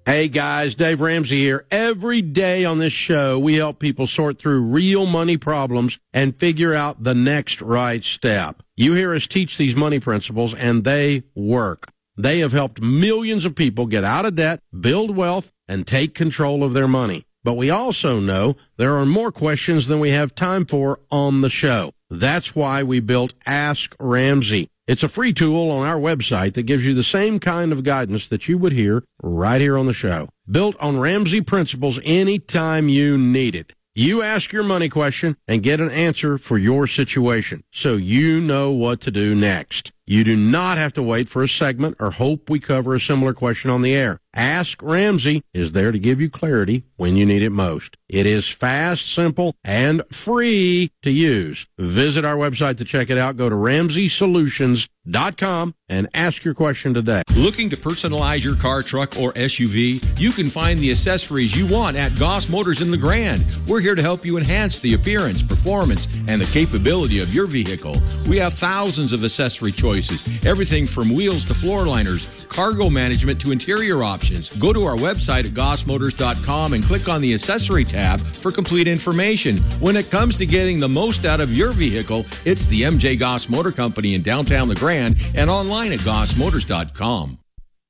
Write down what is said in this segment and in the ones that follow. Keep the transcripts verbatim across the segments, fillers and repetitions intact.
Hey guys, Dave Ramsey here. Every day on this show, we help people sort through real money problems and figure out the next right step. You hear us teach these money principles, and they work. They have helped millions of people get out of debt, build wealth, and take control of their money. But we also know there are more questions than we have time for on the show. That's why we built Ask Ramsey. It's a free tool on our website that gives you the same kind of guidance that you would hear right here on the show. Built on Ramsey principles anytime you need it. You ask your money question and get an answer for your situation, so you know what to do next. You do not have to wait for a segment or hope we cover a similar question on the air. Ask Ramsey is there to give you clarity when you need it most. It is fast, simple, and free to use. Visit our website to check it out. Go to ramsey solutions dot com and ask your question today. Looking to personalize your car, truck, or S U V? You can find the accessories you want at Goss Motors in the Grand. We're here to help you enhance the appearance, performance, and the capability of your vehicle. We have thousands of accessory choices, everything from wheels to floor liners, cargo management to interior options. Go to our website at goss motors dot com and click on the accessory tab for complete information. When it comes to getting the most out of your vehicle, it's the M J Goss Motor Company in downtown La Grande and online at goss motors dot com.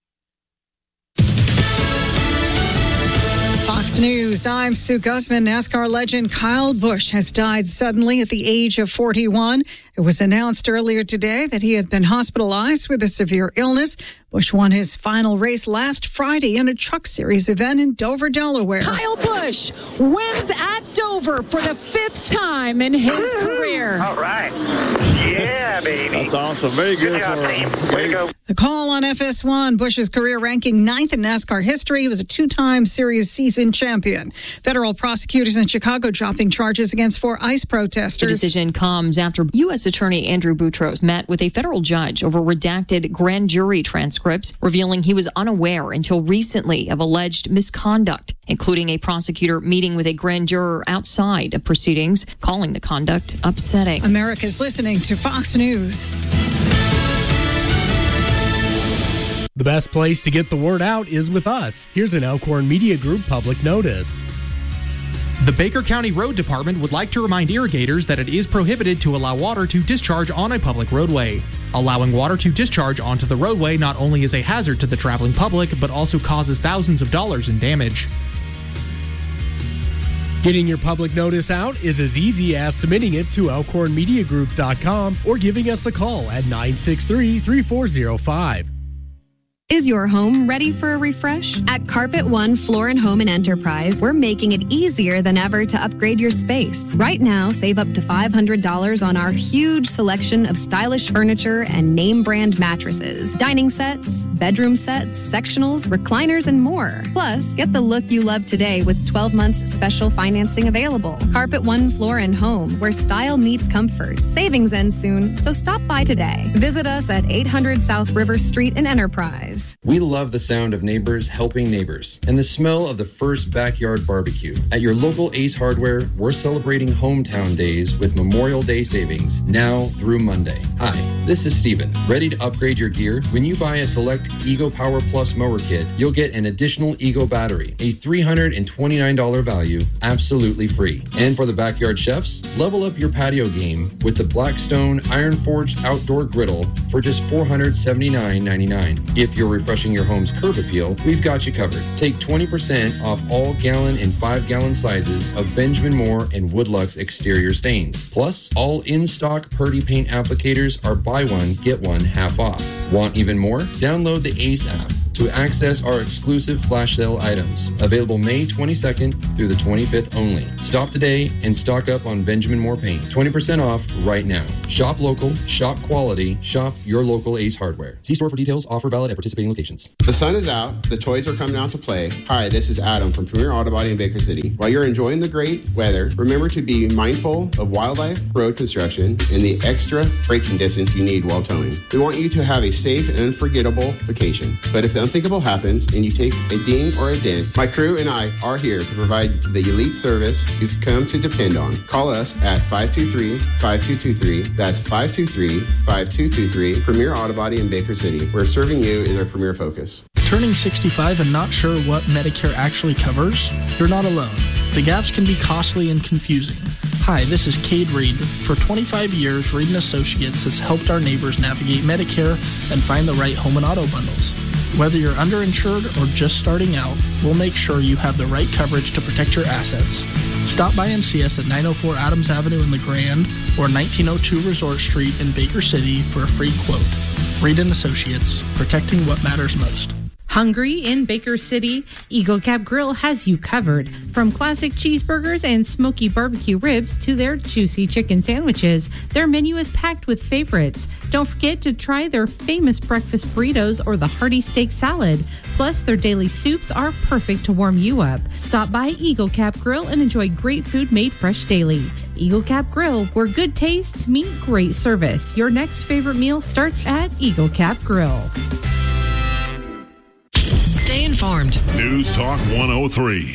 Fox News, I'm Sue Guzman. NASCAR legend Kyle Busch has died suddenly at the age of forty-one. It was announced earlier today that he had been hospitalized with a severe illness. Busch won his final race last Friday in a Truck Series event in Dover, Delaware. Kyle Busch wins at Dover for the fifth time in his career. All right. Yeah, baby. That's awesome. Very good, good for him. Way to go. The call on F S one, Busch's career ranking ninth in NASCAR history. He was a two-time series season champion. Federal prosecutors in Chicago dropping charges against four ICE protesters. The decision comes after U S Attorney Andrew Boutros met with a federal judge over redacted grand jury transcripts, revealing he was unaware until recently of alleged misconduct, including a prosecutor meeting with a grand juror outside of proceedings, calling the conduct upsetting. America's listening to Fox News. The best place to get the word out is with us. Here's an Elkhorn Media Group public notice. The Baker County Road Department would like to remind irrigators that it is prohibited to allow water to discharge on a public roadway. Allowing water to discharge onto the roadway not only is a hazard to the traveling public, but also causes thousands of dollars in damage. Getting your public notice out is as easy as submitting it to elkhorn media group dot com or giving us a call at nine six three, three four zero five. Is your home ready for a refresh? At Carpet One Floor and Home and Enterprise, we're making it easier than ever to upgrade your space. Right now, save up to five hundred dollars on our huge selection of stylish furniture and name brand mattresses, dining sets, bedroom sets, sectionals, recliners, and more. Plus, get the look you love today with twelve months special financing available. Carpet One Floor and Home, where style meets comfort. Savings ends soon, so stop by today. Visit us at eight hundred South River Street in Enterprise. We love the sound of neighbors helping neighbors and the smell of the first backyard barbecue. At your local Ace Hardware, we're celebrating Hometown Days with Memorial Day savings now through Monday. Hi, this is Steven. Ready to upgrade your gear? When you buy a select Ego Power Plus mower kit, you'll get an additional Ego battery, a three hundred twenty-nine dollars value, absolutely free. And for the backyard chefs, level up your patio game with the Blackstone Iron Forged Outdoor Griddle for just four hundred seventy-nine ninety-nine. If you're refreshing your home's curb appeal, we've got you covered. Take twenty percent off all gallon and five gallon sizes of Benjamin Moore and Woodlux exterior stains. Plus, all in-stock Purdy paint applicators are buy one, get one half off. Want even more? Download the Ace app to access our exclusive flash sale items. Available May twenty-second through the twenty-fifth only. Stop today and stock up on Benjamin Moore paint. twenty percent off right now. Shop local, shop quality, shop your local Ace Hardware. See store for details. Offer valid at participating locations. The sun is out. The toys are coming out to play. Hi, this is Adam from Premier Auto Body in Baker City. While you're enjoying the great weather, remember to be mindful of wildlife, road construction, and the extra braking distance you need while towing. We want you to have a safe and unforgettable vacation. But if the unthinkable happens and you take a ding or a dent, my crew and I are here to provide the elite service you've come to depend on. Call us at five two three, five two two three. That's five two three, five two two three. Premier Auto Body in Baker City, where serving you is our premier focus. Turning sixty-five and not sure what Medicare actually covers? You're not alone. The gaps can be costly and confusing. Hi, this is Cade Reed. For twenty-five years, Reed and Associates has helped our neighbors navigate Medicare and find the right home and auto bundles. Whether you're underinsured or just starting out, we'll make sure you have the right coverage to protect your assets. Stop by and see us at nine oh four Adams Avenue in the Grand or nineteen oh two Resort Street in Baker City for a free quote. Reed and Associates, protecting what matters most. Hungry in Baker City? Eagle Cap Grill has you covered. From classic cheeseburgers and smoky barbecue ribs to their juicy chicken sandwiches, their menu is packed with favorites. Don't forget to try their famous breakfast burritos or the hearty steak salad. Plus, their daily soups are perfect to warm you up. Stop by Eagle Cap Grill and enjoy great food made fresh daily. Eagle Cap Grill, where good taste meet great service. Your next favorite meal starts at Eagle Cap Grill. Stay informed. News Talk one oh three.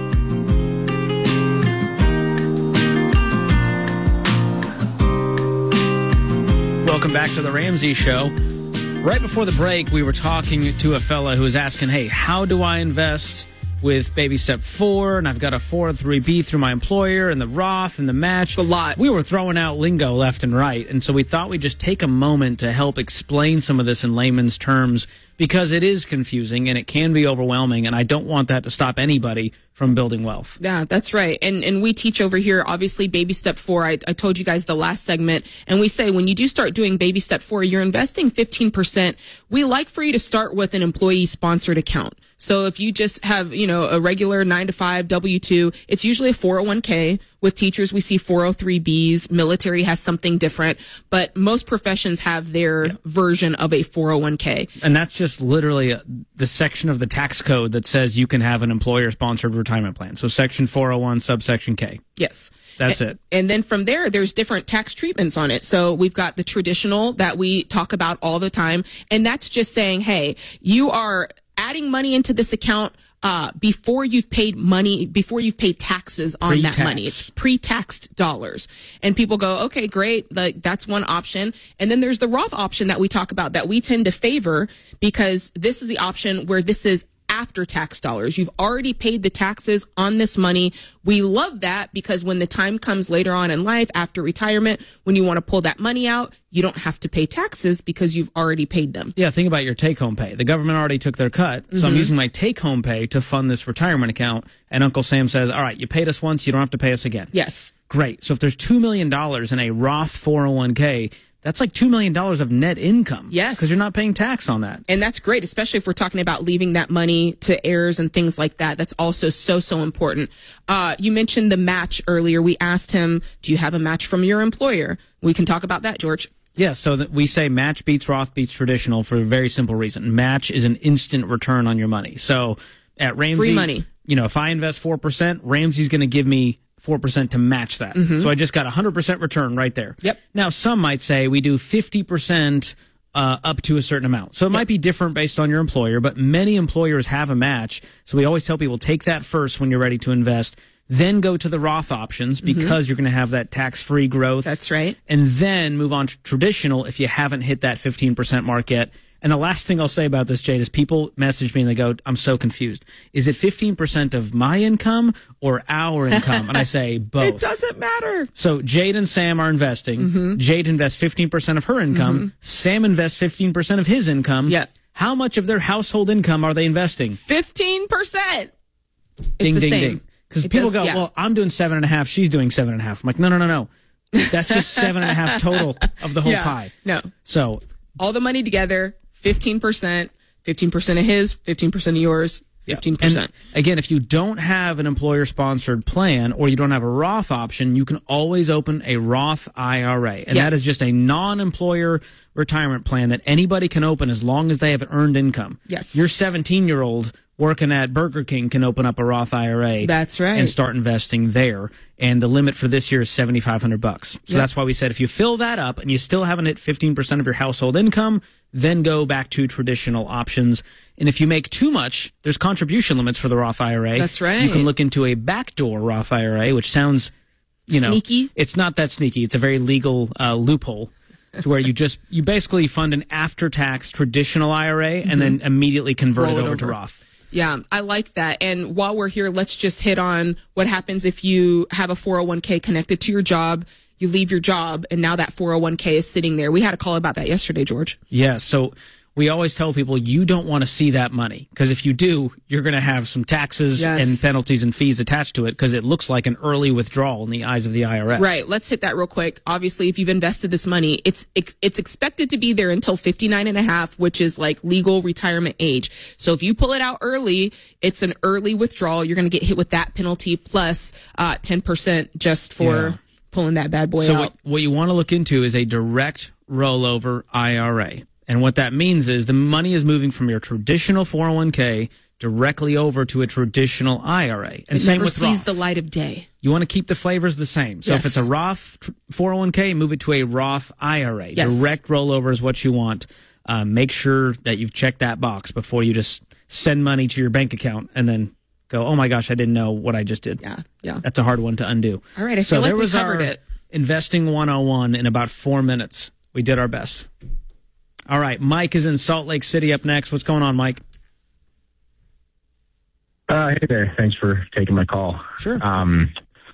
Welcome back to the Ramsey Show. Right before the break, we were talking to a fella who was asking, hey, how do I invest with Baby Step four? And I've got a four oh three B through my employer and the Roth and the match. A lot. We were throwing out lingo left and right. And so we thought we'd just take a moment to help explain some of this in layman's terms, because it is confusing and it can be overwhelming, and I don't want that to stop anybody from building wealth. Yeah, that's right. And and we teach over here, obviously, Baby Step four. I, I told you guys the last segment, and we say when you do start doing Baby Step four, you're investing fifteen percent. We like for you to start with an employee-sponsored account. So if you just have, you know, a regular nine to five W two, it's usually a four oh one k. With teachers, we see four oh three B's. Military has something different, but most professions have their yeah. version of a four oh one k. And that's just literally the section of the tax code that says you can have an employer-sponsored retirement plan. So section four oh one, subsection K. Yes. That's and, it. And then from there, there's different tax treatments on it. So we've got the traditional that we talk about all the time, and that's just saying, hey, you are adding money into this account Uh, before you've paid money, before you've paid taxes on Pre-tax. that money. It's pre-taxed dollars. And people go, okay, great. Like, that's one option. And then there's the Roth option that we talk about that we tend to favor, because this is the option where this is after tax dollars. You've already paid the taxes on this money. We love that, because when the time comes later on in life, after retirement, when you want to pull that money out, you don't have to pay taxes because you've already paid them. Yeah, think about your take-home pay. The government already took their cut, so mm-hmm. I'm using my take-home pay to fund this retirement account, and Uncle Sam says, all right, you paid us once, you don't have to pay us again. Yes. Great. So if there's two million dollars in a Roth four oh one k, that's like two million dollars of net income. Yes. Because you're not paying tax on that. And that's great, especially if we're talking about leaving that money to heirs and things like that. That's also so, so important. Uh, you mentioned the match earlier. We asked him, do you have a match from your employer? We can talk about that, George. Yeah, so that we say match beats Roth beats traditional for a very simple reason. Match is an instant return on your money. So at Ramsey, free money. You know, if I invest four percent, Ramsey's going to give me four percent to match that. Mm-hmm. So I just got a one hundred percent return right there. Yep. Now, some might say we do fifty percent uh, up to a certain amount. So it yep. might be different based on your employer, but many employers have a match. So we always tell people, take that first when you're ready to invest. Then go to the Roth options, because mm-hmm. you're going to have that tax-free growth. That's right. And then move on to traditional if you haven't hit that fifteen percent mark yet. And the last thing I'll say about this, Jade, is people message me and they go, I'm so confused. Is it fifteen percent of my income or our income? And I say both. It doesn't matter. So Jade and Sam are investing. Mm-hmm. Jade invests fifteen percent of her income. Mm-hmm. Sam invests fifteen percent of his income. Yeah. How much of their household income are they investing? fifteen percent. It's ding, the ding, same. ding. Because people does, go, yeah. well, I'm doing seven and a half, she's doing seven and a half. I'm like, no, no, no, no. That's just seven and a half total of the whole yeah, pie. No. So all the money together, fifteen percent, fifteen percent of his, fifteen percent of yours, fifteen percent. And again, if you don't have an employer-sponsored plan or you don't have a Roth option, you can always open a Roth I R A. And yes. that is just a non-employer retirement plan that anybody can open as long as they have earned income. Yes. Your seventeen-year-old working at Burger King can open up a Roth I R A. That's right. And start investing there. And the limit for this year is seventy-five hundred bucks. So yep. that's why we said if you fill that up and you still haven't hit fifteen percent of your household income, then go back to traditional options. And if you make too much, there's contribution limits for the Roth I R A. That's right. You can look into a backdoor Roth I R A, which sounds, you know, sneaky. It's not that sneaky. It's a very legal uh, loophole. to where you just you basically fund an after-tax traditional I R A mm-hmm. and then immediately convert Roll it it over, over to Roth. Yeah, I like that. And while we're here, let's just hit on what happens if you have a four oh one k connected to your job. You leave your job, and now that four oh one k is sitting there. We had a call about that yesterday, George. Yeah, so we always tell people you don't want to see that money, because if you do, you're going to have some taxes Yes. and penalties and fees attached to it, because it looks like an early withdrawal in the eyes of the I R S. Right. Let's hit that real quick. Obviously, if you've invested this money, it's it's, it's expected to be there until fifty-nine and a half, which is like legal retirement age. So if you pull it out early, it's an early withdrawal. You're going to get hit with that penalty plus uh, ten percent just for Yeah. pulling that bad boy so out. what, what you want to look into is a direct rollover I R A. And what that means is the money is moving from your traditional four oh one k directly over to a traditional I R A. And it same never with sees Roth. the light of day. You want to keep the flavors the same. So if Yes. it's a Roth tr- four oh one k, move it to a Roth I R A. Yes. Direct rollover is what you want. Uh, make sure that you've checked that box before you just send money to your bank account and then go, oh my gosh, I didn't know what I just did. Yeah, yeah. That's a hard one to undo. All right, I so feel like there we was covered our it. Investing one oh one in about four minutes. We did our best. All right, Mike is in Salt Lake City up next. What's going on, Mike? Uh, hey there. Thanks for taking my call. Sure. Um,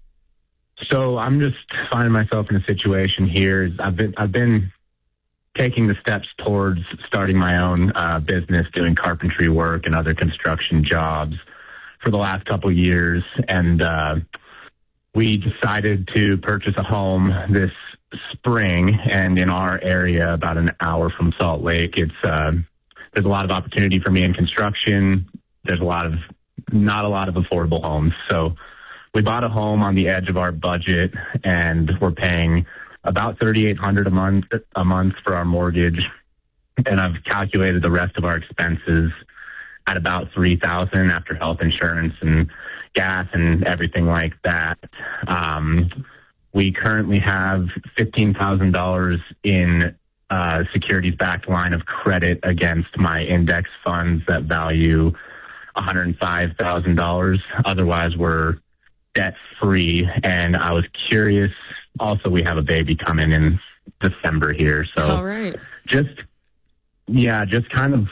so I'm just finding myself in a situation here. I've been I've been taking the steps towards starting my own uh, business, doing carpentry work and other construction jobs for the last couple of years, and uh, we decided to purchase a home this spring, and in our area, about an hour from Salt Lake, it's uh, there's a lot of opportunity for me in construction. There's a lot of not a lot of affordable homes, so we bought a home on the edge of our budget, and we're paying about thirty-eight hundred dollars a month a month for our mortgage, and I've calculated the rest of our expenses at about three thousand dollars after health insurance and gas and everything like that. Um, we currently have fifteen thousand dollars in uh, securities-backed line of credit against my index funds that value one hundred five thousand dollars. Otherwise, we're debt-free, and I was curious. Also, we have a baby coming in December here, so All right. just, yeah, just kind of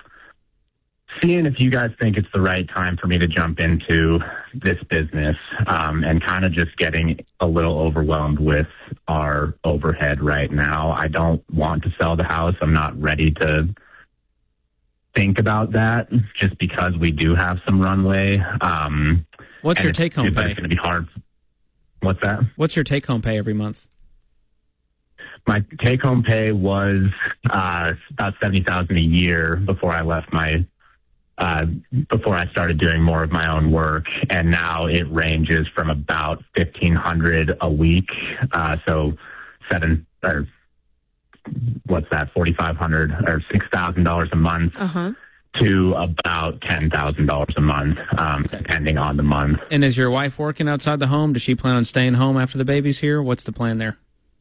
seeing if you guys think it's the right time for me to jump into this business, um, and kind of just getting a little overwhelmed with our overhead right now. I don't want to sell the house. I'm not ready to think about that just because we do have some runway. Um, What's your it's- take-home but pay? It's going to be hard. What's that? What's your take-home pay every month? My take-home pay was uh, about seventy thousand dollars a year before I left my uh, before I started doing more of my own work, and now it ranges from about fifteen hundred dollars a week, uh, so seven or what's that, forty-five hundred dollars or six thousand dollars a month, Uh-huh. to about ten thousand dollars a month, um, depending on the month. And is your wife working outside the home? Does she plan on staying home after the baby's here? What's the plan there?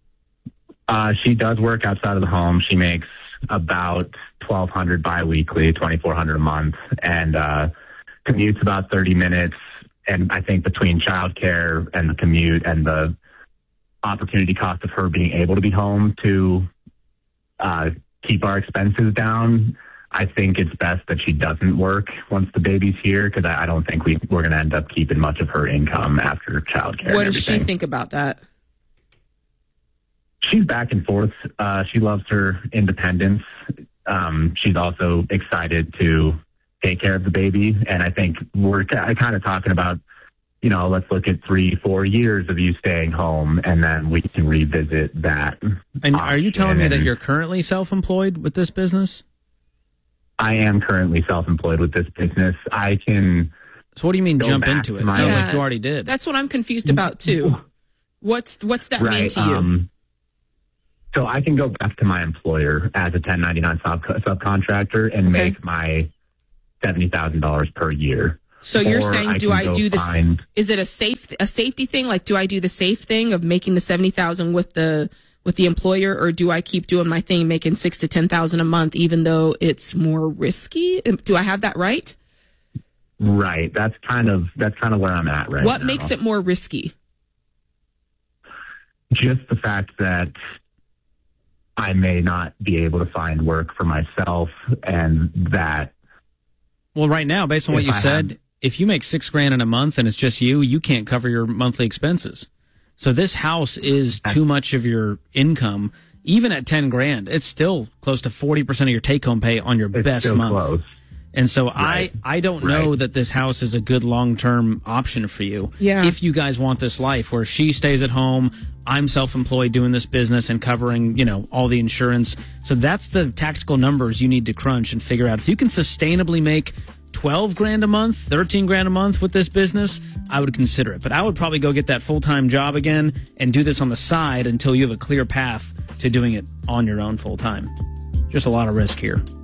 Uh, she does work outside of the home. She makes about twelve hundred biweekly, twenty-four hundred a month, and uh, commutes about thirty minutes. And I think between childcare and the commute and the opportunity cost of her being able to be home to uh, keep our expenses down, I think it's best that she doesn't work once the baby's here, because I, I don't think we, we're going to end up keeping much of her income after childcare. What and does she everything. think about that? She's back and forth. Uh, she loves her independence. Um, she's also excited to take care of the baby. And I think we're kind of talking about, you know, let's look at three, four years of you staying home, and then we can revisit that. And are you telling me that And you're currently self-employed with this business? I am currently self-employed with this business. I can. So what do you mean go jump back into it? to my- Sounds like you already did. That's what I'm confused about too. What's what's that mean Right, to you? um, So I can go back to my employer as a ten ninety-nine sub- subcontractor and Okay. make my seventy thousand dollars per year. So you're Or saying, I do can I go do this? find- Is it a safe a safety thing? Like, do I do the safe thing of making the seventy thousand with the with the employer, or do I keep doing my thing, making six to ten thousand a month, even though it's more risky? Do I have that right? Right. That's kind of that's kind of where I'm at right what now. makes it more risky? Just the fact that I may not be able to find work for myself, and that. Well, right now, based on what you I said, had, if you make six grand in a month and it's just you, you can't cover your monthly expenses. So this house is too much of your income. Even at ten grand, it's still close to forty percent of your take home pay on your it's best still month. Close. And so right. I, I don't know right. that this house is a good long-term option for you. Yeah. If you guys want this life where she stays at home, I'm self-employed doing this business and covering, you know, all the insurance. So that's the tactical numbers you need to crunch and figure out. If you can sustainably make twelve grand a month, thirteen grand a month with this business, I would consider it. But I would probably go get that full-time job again and do this on the side until you have a clear path to doing it on your own full-time. Just a lot of risk here.